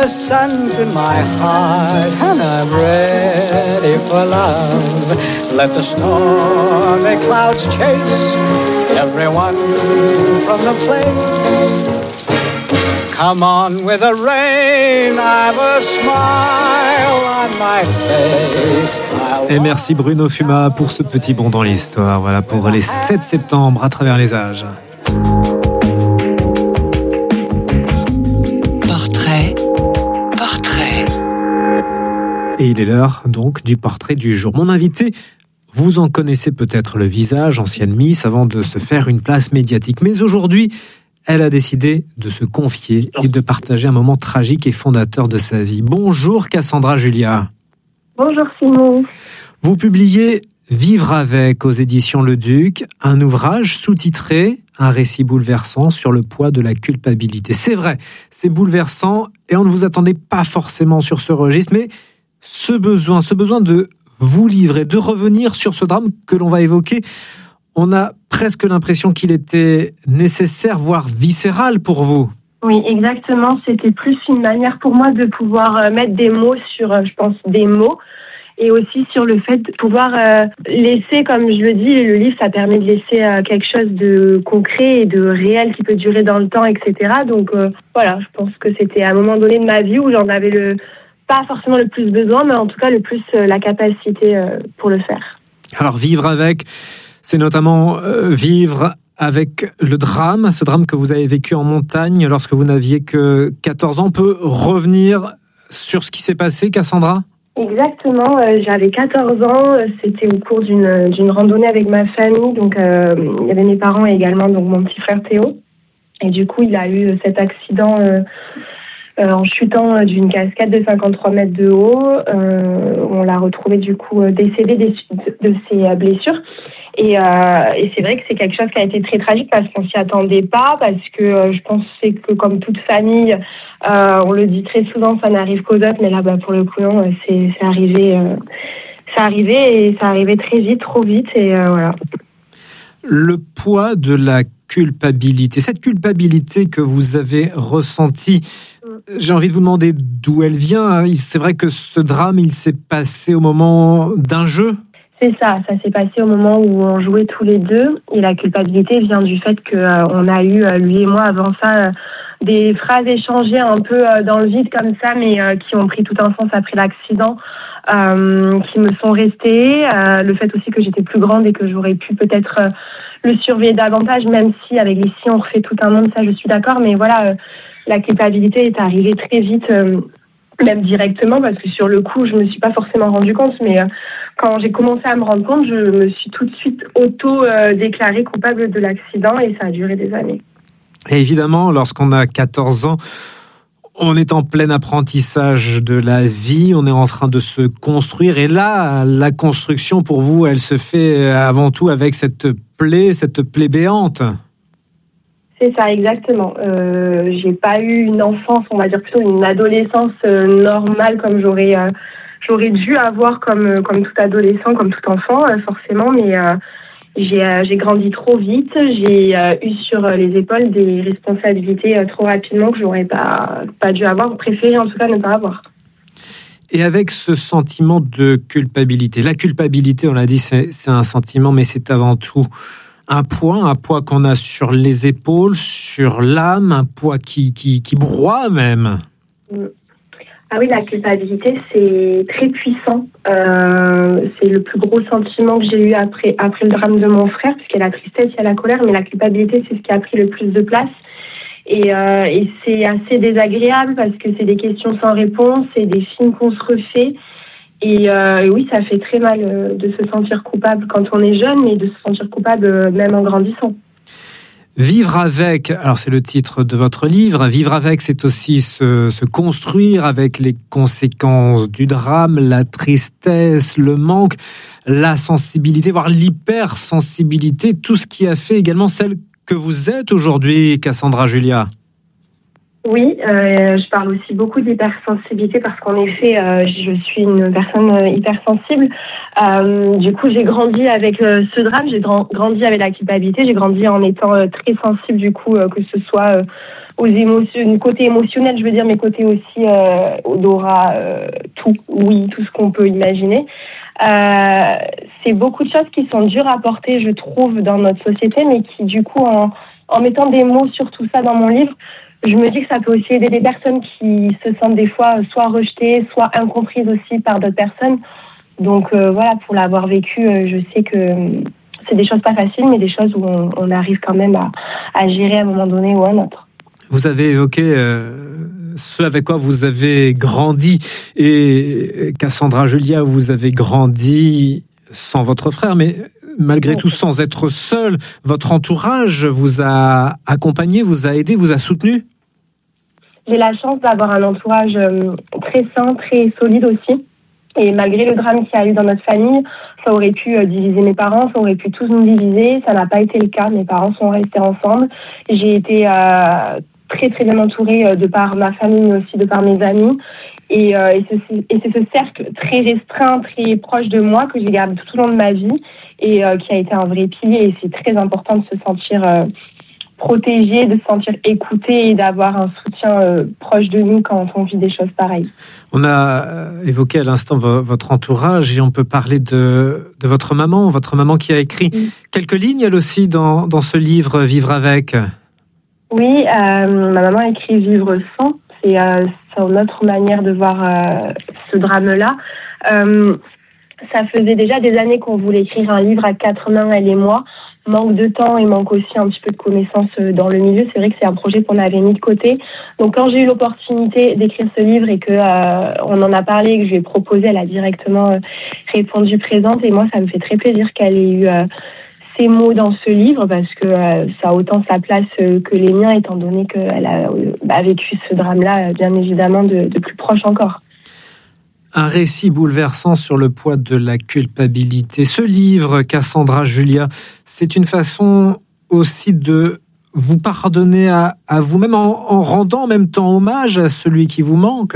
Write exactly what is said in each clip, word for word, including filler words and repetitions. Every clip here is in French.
sun's in my heart and I'm ready for love. Let the stormy clouds chase everyone from the place. Come on with the rain, I've a smile on my face. Et merci Bruno Fuma pour ce petit bond dans l'histoire. Voilà pour les sept septembre à travers les âges. Portrait, portrait. Et il est l'heure donc du portrait du jour. Mon invité, vous en connaissez peut-être le visage, ancienne Miss, avant de se faire une place médiatique. Mais aujourd'hui, elle a décidé de se confier et de partager un moment tragique et fondateur de sa vie. Bonjour Cassandra Julia. Bonjour Simon. Vous publiez Vivre avec aux éditions Le Duc, un ouvrage sous-titré, un récit bouleversant sur le poids de la culpabilité. C'est vrai, c'est bouleversant et on ne vous attendait pas forcément sur ce registre, mais ce besoin, ce besoin de vous livrer, de revenir sur ce drame que l'on va évoquer, on a presque l'impression qu'il était nécessaire, voire viscéral pour vous. Oui, exactement. C'était plus une manière pour moi de pouvoir mettre des mots sur, je pense, des mots. Et aussi sur le fait de pouvoir euh, laisser, comme je le dis, le livre, ça permet de laisser euh, quelque chose de concret et de réel qui peut durer dans le temps, et cetera. Donc euh, voilà, je pense que c'était à un moment donné de ma vie où j'en avais le pas forcément le plus besoin, mais en tout cas le plus euh, la capacité euh, pour le faire. Alors vivre avec, c'est notamment euh, vivre avec le drame, ce drame que vous avez vécu en montagne lorsque vous n'aviez que quatorze ans. On peut revenir sur ce qui s'est passé, Cassandra ? Exactement, euh, j'avais quatorze ans, c'était au cours d'une, d'une randonnée avec ma famille, donc euh, il y avait mes parents et également donc, mon petit frère Théo. Et du coup, il a eu cet accident euh, euh, en chutant d'une cascade de cinquante-trois mètres de haut. Euh, on l'a retrouvé du coup décédé de, de ses blessures. Et, euh, et c'est vrai que c'est quelque chose qui a été très tragique parce qu'on s'y attendait pas, parce que euh, je pense que comme toute famille, euh, on le dit très souvent, ça n'arrive qu'aux autres, mais là, bah, pour le coup, non, c'est, c'est arrivé, euh, c'est arrivé et ça arrivait très vite, trop vite, et euh, voilà. Le poids de la culpabilité, cette culpabilité que vous avez ressentie, mm. j'ai envie de vous demander d'où elle vient. C'est vrai que ce drame, il s'est passé au moment d'un jeu. C'est ça, ça s'est passé au moment où on jouait tous les deux et la culpabilité vient du fait qu'on euh, a eu, euh, lui et moi, avant ça, euh, des phrases échangées un peu euh, dans le vide comme ça, mais euh, qui ont pris tout un sens après l'accident, euh, qui me sont restées. Euh, le fait aussi que j'étais plus grande et que j'aurais pu peut-être euh, le surveiller davantage, même si avec les si on refait tout un monde, ça je suis d'accord, mais voilà, euh, la culpabilité est arrivée très vite, euh, même directement, parce que sur le coup, je me suis pas forcément rendu compte, mais euh, quand j'ai commencé à me rendre compte, je me suis tout de suite auto-déclarée coupable de l'accident et ça a duré des années. Et évidemment, lorsqu'on a quatorze ans, on est en plein apprentissage de la vie, on est en train de se construire. Et là, la construction, pour vous, elle se fait avant tout avec cette plaie, cette plaie béante. C'est ça, exactement. Euh, j'ai pas eu une enfance, on va dire plutôt une adolescence euh, normale comme j'aurais... Euh, J'aurais dû avoir comme, comme tout adolescent, comme tout enfant, euh, forcément, mais euh, j'ai, euh, j'ai grandi trop vite. J'ai euh, eu sur les épaules des responsabilités euh, trop rapidement que j'aurais pas, pas dû avoir, ou préféré en tout cas ne pas avoir. Et avec ce sentiment de culpabilité, la culpabilité, on l'a dit, c'est, c'est un sentiment, mais c'est avant tout un poids, un poids qu'on a sur les épaules, sur l'âme, un poids qui, qui, qui broie même. Mm. Ah oui, la culpabilité, c'est très puissant. Euh, c'est le plus gros sentiment que j'ai eu après, après le drame de mon frère, puisqu'il y a la tristesse, il y a la colère, mais la culpabilité, c'est ce qui a pris le plus de place. Et, euh, et c'est assez désagréable parce que c'est des questions sans réponse, c'est des films qu'on se refait. Et, euh, et oui, ça fait très mal euh, de se sentir coupable quand on est jeune, mais de se sentir coupable euh, même en grandissant. Vivre avec, alors c'est le titre de votre livre, vivre avec, c'est aussi se, se construire avec les conséquences du drame, la tristesse, le manque, la sensibilité, voire l'hypersensibilité, tout ce qui a fait également celle que vous êtes aujourd'hui, Cassandra Julia. Oui, euh, je parle aussi beaucoup d'hypersensibilité parce qu'en effet, euh, je suis une personne euh, hypersensible. Euh, du coup, j'ai grandi avec euh, ce drame, j'ai grand- grandi avec la culpabilité, j'ai grandi en étant euh, très sensible, du coup, euh, que ce soit euh, aux émotions, côté émotionnel, je veux dire, mais côté aussi euh, odorat, euh, tout, oui, tout ce qu'on peut imaginer. Euh, c'est beaucoup de choses qui sont dures à porter, je trouve, dans notre société, mais qui, du coup, en, en mettant des mots sur tout ça dans mon livre, je me dis que ça peut aussi aider des personnes qui se sentent des fois soit rejetées, soit incomprises aussi par d'autres personnes. Donc euh, voilà, pour l'avoir vécu, euh, je sais que euh, c'est des choses pas faciles, mais des choses où on, on arrive quand même à, à gérer à un moment donné ou à un autre. Vous avez évoqué euh, ce avec quoi vous avez grandi. Et Cassandra Julia, vous avez grandi sans votre frère, mais malgré tout, sans être seul, votre entourage vous a accompagné, vous a aidé, vous a soutenu? J'ai la chance d'avoir un entourage euh, très sain, très solide aussi. Et malgré le drame qu'il y a eu dans notre famille, ça aurait pu euh, diviser mes parents, ça aurait pu tous nous diviser. Ça n'a pas été le cas. Mes parents sont restés ensemble. J'ai été euh, très très bien entourée euh, de par ma famille, mais aussi de par mes amis. Et, euh, et, c'est, et c'est ce cercle très restreint, très proche de moi que j'ai gardé tout au long de ma vie et euh, qui a été un vrai pilier. Et c'est très important de se sentir euh, protégé, de se sentir écouté et d'avoir un soutien euh, proche de nous quand on vit des choses pareilles. On a évoqué à l'instant vo- votre entourage et on peut parler de, de votre maman, votre maman qui a écrit oui. quelques lignes elle aussi dans, dans ce livre « Vivre avec ». Oui, euh, ma maman a écrit « Vivre sans ». C'est euh, son autre manière de voir euh, ce drame-là. Euh, ça faisait déjà des années qu'on voulait écrire un livre à quatre mains, elle et moi. Manque de temps et manque aussi un petit peu de connaissances dans le milieu. C'est vrai que c'est un projet qu'on avait mis de côté. Donc quand j'ai eu l'opportunité d'écrire ce livre et que euh, on en a parlé et que je lui ai proposé, elle a directement euh, répondu présente. Et moi, ça me fait très plaisir qu'elle ait eu euh, ces mots dans ce livre parce que euh, ça a autant sa place euh, que les miens, étant donné qu'elle a euh, bah, vécu ce drame-là, euh, bien évidemment, de, de plus proche encore. Un récit bouleversant sur le poids de la culpabilité. Ce livre, Cassandra Julia, c'est une façon aussi de vous pardonner à, à vous-même en, en rendant en même temps hommage à celui qui vous manque.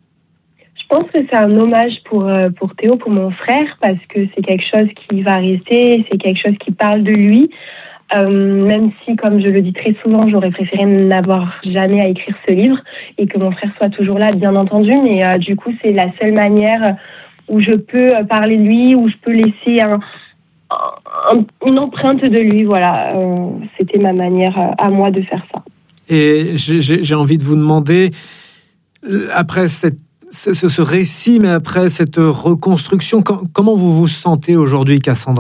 Je pense que c'est un hommage pour, pour Théo, pour mon frère, parce que c'est quelque chose qui va rester, c'est quelque chose qui parle de lui. Euh, même si, comme je le dis très souvent, j'aurais préféré n'avoir jamais à écrire ce livre et que mon frère soit toujours là, bien entendu. Mais euh, du coup, c'est la seule manière où je peux parler de lui, où je peux laisser un, un, une empreinte de lui. Voilà, euh, c'était ma manière à moi de faire ça. Et j'ai, j'ai envie de vous demander, après cette, ce, ce récit, mais après cette reconstruction, comment vous vous sentez aujourd'hui, Cassandra ?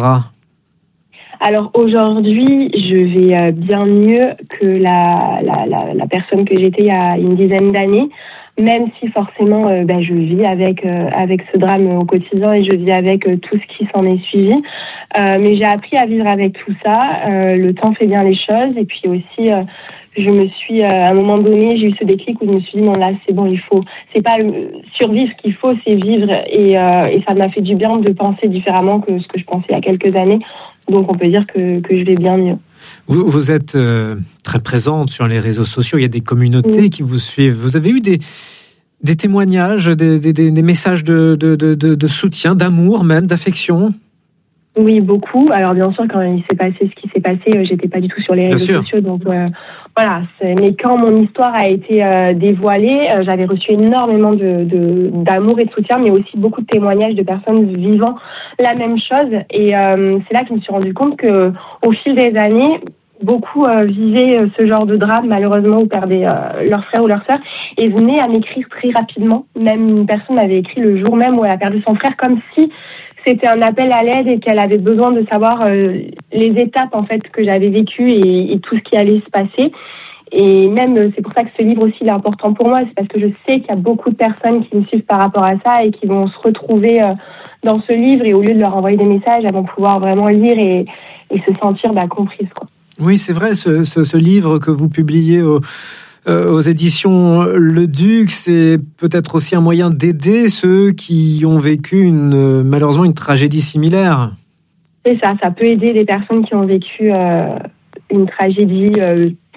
Alors aujourd'hui, je vais bien mieux que la, la, la, la personne que j'étais il y a une dizaine d'années, même si forcément euh, ben, je vis avec, euh, avec ce drame au quotidien et je vis avec euh, tout ce qui s'en est suivi. Euh, mais j'ai appris à vivre avec tout ça. Euh, le temps fait bien les choses. Et puis aussi, euh, je me suis, euh, à un moment donné, j'ai eu ce déclic où je me suis dit non là c'est bon, il faut, c'est pas survivre qu'il faut, c'est vivre. Et, euh, et ça m'a fait du bien de penser différemment que ce que je pensais il y a quelques années. Donc on peut dire que, que je vais bien mieux. Vous, vous êtes euh, très présente sur les réseaux sociaux, il y a des communautés oui. qui vous suivent. Vous avez eu des, des témoignages, des, des, des messages de, de, de, de soutien, d'amour même, d'affection ? Oui, beaucoup. Alors bien sûr, quand il s'est passé ce qui s'est passé, j'étais pas du tout sur les réseaux bien sociaux, sûr. donc euh, voilà. C'est... Mais quand mon histoire a été euh, dévoilée, euh, j'avais reçu énormément de, de d'amour et de soutien, mais aussi beaucoup de témoignages de personnes vivant la même chose. Et euh, c'est là que je me suis rendu compte que, au fil des années, beaucoup euh, vivaient ce genre de drame, malheureusement, ou perdaient euh, leur frère ou leur sœur, et venaient à m'écrire très rapidement. Même une personne m'avait écrit le jour même où elle a perdu son frère, comme si c'était un appel à l'aide et qu'elle avait besoin de savoir euh, les étapes en fait que j'avais vécues et, et tout ce qui allait se passer. Et même, c'est pour ça que ce livre aussi il est important pour moi, c'est parce que je sais qu'il y a beaucoup de personnes qui me suivent par rapport à ça et qui vont se retrouver euh, dans ce livre, et au lieu de leur envoyer des messages, elles vont pouvoir vraiment lire et, et se sentir bah, comprises, quoi. Oui, c'est vrai, ce, ce, ce livre que vous publiez au, euh, aux éditions Le Duc, c'est peut-être aussi un moyen d'aider ceux qui ont vécu une, malheureusement une tragédie similaire. C'est ça, ça peut aider les personnes qui ont vécu euh, une tragédie euh,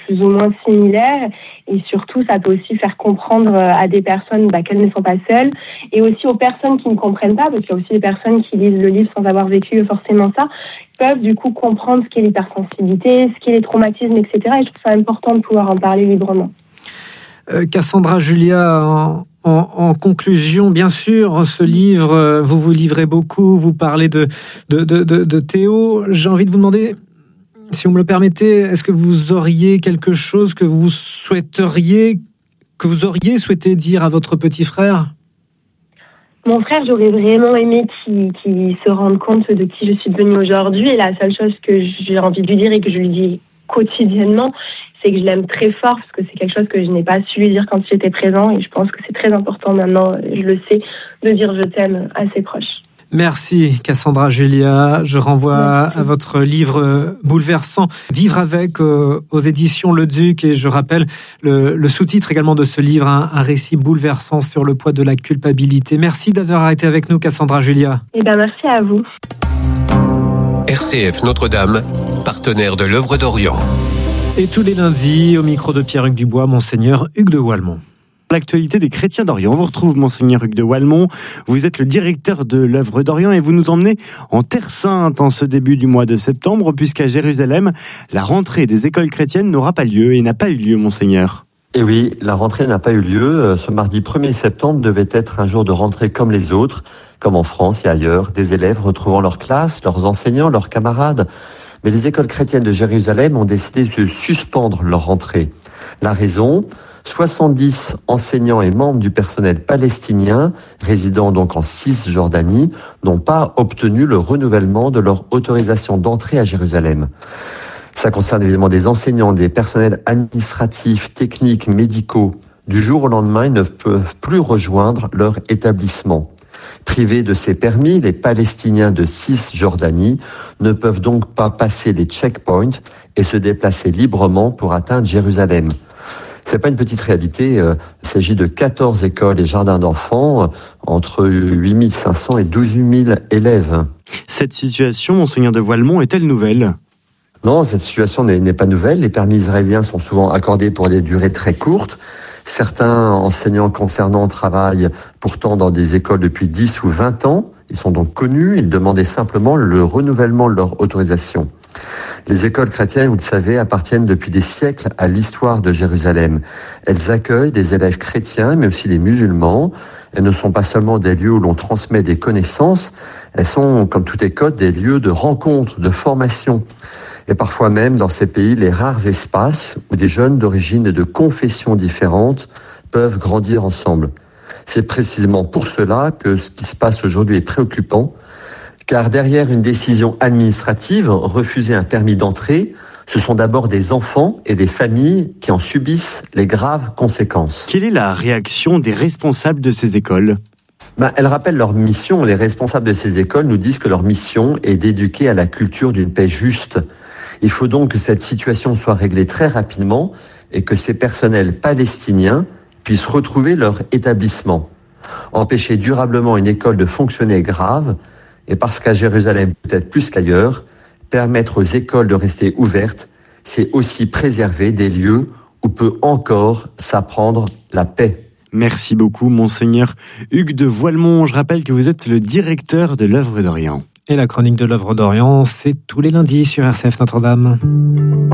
plus ou moins similaires. Et surtout, ça peut aussi faire comprendre à des personnes bah, qu'elles ne sont pas seules. Et aussi aux personnes qui ne comprennent pas, parce qu'il y a aussi des personnes qui lisent le livre sans avoir vécu forcément ça, peuvent du coup comprendre ce qu'est l'hypersensibilité, ce qu'est les traumatismes, et cetera. Et je trouve ça important de pouvoir en parler librement. Euh, Cassandra Julia, en, en, en conclusion, bien sûr, ce livre, vous vous livrez beaucoup, vous parlez de, de, de, de, de Théo. J'ai envie de vous demander, si vous me le permettez, est-ce que vous auriez quelque chose que vous souhaiteriez, que vous auriez souhaité dire à votre petit frère ? Mon frère, j'aurais vraiment aimé qu'il, qu'il se rende compte de qui je suis devenue aujourd'hui. Et la seule chose que j'ai envie de lui dire et que je lui dis quotidiennement, c'est que je l'aime très fort, parce que c'est quelque chose que je n'ai pas su lui dire quand j'étais présent. Et je pense que c'est très important maintenant, je le sais, de dire je t'aime à ses proches. Merci Cassandra Julia. Je renvoie Merci. à votre livre bouleversant « Vivre avec » euh, aux éditions Le Duc. Et je rappelle le, le sous-titre également de ce livre, un, un récit bouleversant sur le poids de la culpabilité. Merci d'avoir été avec nous Cassandra Julia. Eh bien, merci à vous. R C F Notre-Dame, partenaire de l'œuvre d'Orient. Et tous les lundis, au micro de Pierre-Hugues Dubois, Monseigneur Hugues de Walmont. L'actualité des chrétiens d'Orient. On vous retrouve, Monseigneur Hugues de Walmont. Vous êtes le directeur de l'œuvre d'Orient et vous nous emmenez en Terre Sainte en ce début du mois de septembre, puisqu'à Jérusalem, la rentrée des écoles chrétiennes n'aura pas lieu et n'a pas eu lieu, Monseigneur. Et oui, la rentrée n'a pas eu lieu. Ce mardi premier septembre devait être un jour de rentrée comme les autres, comme en France et ailleurs, des élèves retrouvant leur classe, leurs enseignants, leurs camarades. Mais les écoles chrétiennes de Jérusalem ont décidé de suspendre leur rentrée. La raison ? soixante-dix enseignants et membres du personnel palestinien, résidant donc en Cisjordanie, n'ont pas obtenu le renouvellement de leur autorisation d'entrée à Jérusalem. Ça concerne évidemment des enseignants, des personnels administratifs, techniques, médicaux. Du jour au lendemain, ils ne peuvent plus rejoindre leur établissement. Privés de ces permis, les Palestiniens de Cisjordanie ne peuvent donc pas passer les checkpoints et se déplacer librement pour atteindre Jérusalem. C'est pas une petite réalité, euh, il s'agit de quatorze écoles et jardins d'enfants, euh, entre huit mille cinq cents et douze mille élèves. Cette situation, Monseigneur de Walmont, est-elle nouvelle ? Non, cette situation n'est, n'est pas nouvelle. Les permis israéliens sont souvent accordés pour des durées très courtes. Certains enseignants concernants travaillent pourtant dans des écoles depuis dix ou vingt ans. Ils sont donc connus, ils demandaient simplement le renouvellement de leur autorisation. Les écoles chrétiennes, vous le savez, appartiennent depuis des siècles à l'histoire de Jérusalem. Elles accueillent des élèves chrétiens, mais aussi des musulmans. Elles ne sont pas seulement des lieux où l'on transmet des connaissances, elles sont, comme toute école, des lieux de rencontre, de formation. Et parfois même, dans ces pays, les rares espaces où des jeunes d'origine et de confessions différentes peuvent grandir ensemble. C'est précisément pour cela que ce qui se passe aujourd'hui est préoccupant, car derrière une décision administrative, refuser un permis d'entrée, ce sont d'abord des enfants et des familles qui en subissent les graves conséquences. Quelle est la réaction des responsables de ces écoles ? Ben, elles rappellent leur mission. Les responsables de ces écoles nous disent que leur mission est d'éduquer à la culture d'une paix juste. Il faut donc que cette situation soit réglée très rapidement et que ces personnels palestiniens puissent retrouver leur établissement. Empêcher durablement une école de fonctionner est grave, et parce qu'à Jérusalem, peut-être plus qu'ailleurs, permettre aux écoles de rester ouvertes, c'est aussi préserver des lieux où peut encore s'apprendre la paix. Merci beaucoup, Monseigneur Hugues de Walmont. Je rappelle que vous êtes le directeur de l'œuvre d'Orient. Et la chronique de l'œuvre d'Orient, c'est tous les lundis sur R C F Notre-Dame.